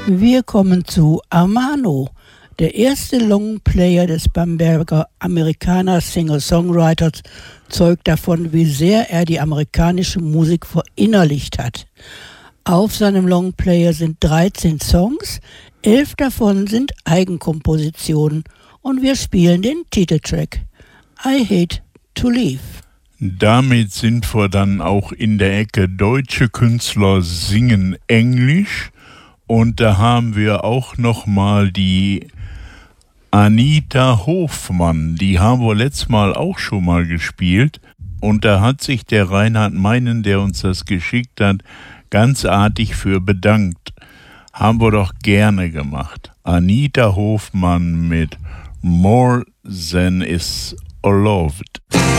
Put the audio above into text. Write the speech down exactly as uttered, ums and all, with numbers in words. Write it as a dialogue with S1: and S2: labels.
S1: Wir kommen zu Armano, der erste Longplayer des Bamberger Amerikaner-Singer-Songwriters, zeugt davon, wie sehr er die amerikanische Musik verinnerlicht hat. Auf seinem Longplayer sind dreizehn Songs, elf davon sind Eigenkompositionen und wir spielen den Titeltrack I Hate to Leave.
S2: Damit sind wir dann auch in der Ecke deutsche Künstler singen Englisch. Und da haben wir auch nochmal die Anita Hofmann. Die haben wir letztes Mal auch schon mal gespielt. Und da hat sich der Reinhard Meinen, der uns das geschickt hat, ganz artig für bedankt. Haben wir doch gerne gemacht. Anita Hofmann mit More Than Is Loved.